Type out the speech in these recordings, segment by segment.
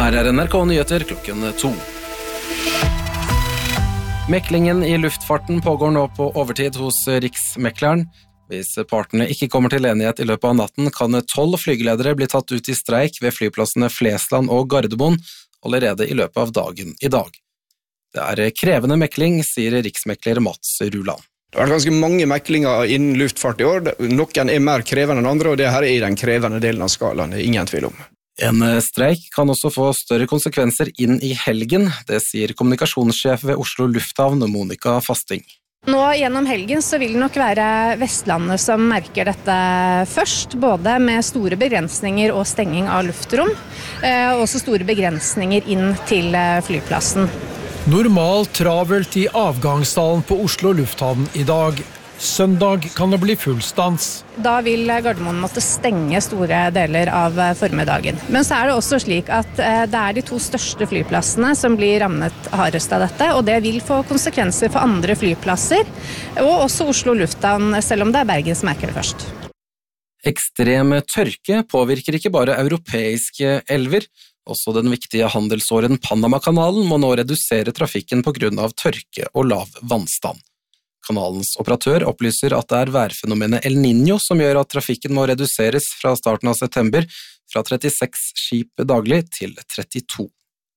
Her NRK Nyheter klokken 2. Meklingen i luftfarten pågår nå på overtid hos Riksmekleren. Hvis partene ikke kommer til enighet i løpet av natten, kan 12 flygeledere bli tatt ut i streik ved flyplassene Flesland og Gardermoen allerede i løpet av dagen i dag. Det er krevende mekling, sier riksmekler Mats Ruland. Det har vært ganske mange meklinger innen luftfart i år. Noen er mer krevende enn andre, og det her er i den krevende delen av skalaen, det er ingen tvil om. En streik kan også få større konsekvenser inn i helgen, det sier kommunikasjonssjef ved Oslo Lufthavn, Monica Fasting. Nå gjennom helgen så vil det nok være Vestlandet som merker dette først, både med store begrensninger og stenging av luftrom, og også store begrensninger inn til flyplassen. Normalt travelt i avgangshallen på Oslo Lufthavn i dag. Søndag kan det bli full stans. Da vil Gardermoen måtte stenge store deler av formiddagen. Men så er det også slik at det er de 2 største flyplassene som blir rammet hardest av dette, og det vil få konsekvenser for andre flyplasser, og også Oslo Lufthavn, selv om det er Bergen som merker det først. Ekstrem tørke påvirker ikke bare europeiske elver. Også den viktige handelsåren Panamakanalen må nå redusere trafikken på grunn av tørke og lav vannstand. Kanalens operatør opplyser at det er værfenomenet El Niño som gjør at trafikken må reduseres fra starten av september fra 36 skip daglig til 32.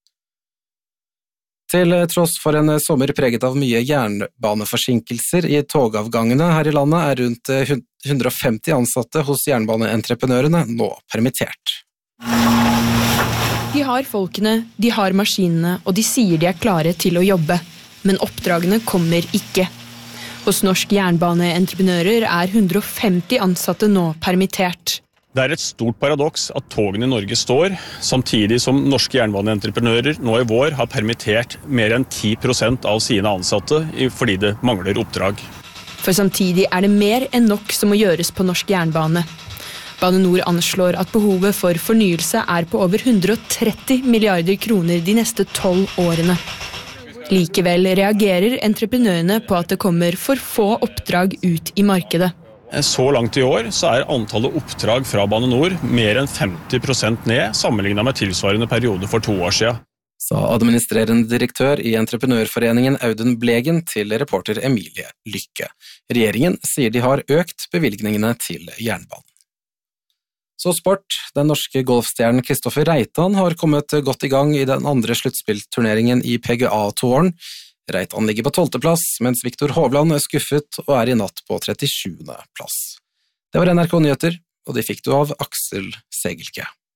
Til tross for en sommer preget av mye jernbaneforsinkelser i togavgangene her i landet er rundt 150 ansatte hos jernbaneentreprenørene nå permittert. De har folkene, de har maskinene, og de sier de er klare til å jobbe. Men oppdragene kommer ikke. Hos Norsk Jernbaneentreprenører er 150 ansatte nå permittert. Det er et stort paradoks at togene i Norge står, samtidig som Norske Jernbaneentreprenører nå i vår har permittert mer enn 10% av sine ansatte fordi det mangler oppdrag. For samtidig er det mer enn nok som må gjøres på Norsk Jernbane. Bane Nor anslår at behovet for fornyelse er på over 130 milliarder kroner de neste 12 årene. Likevel reagerer entreprenørene på at det kommer for få oppdrag ut i markedet. Så langt i år så er antallet oppdrag fra Bane Nor mer enn 50% ned, sammenlignet med tilsvarende periode for 2 år siden. Sa administrerende direktør i Entreprenørforeningen Audun Blegen til reporter Emilie Lykke. Regjeringen sier de har økt bevilgningene til jernbanen. Så sport. Den norske golfstjernen Kristoffer Reitan har kommet godt i gang i den andre sluttspillturneringen i PGA-touren. Reitan ligger på 12. plass, mens Viktor Hovland er skuffet og er i natt på 37. plass. Det var NRK Nyheter, og de fikk du av Aksel Segelke.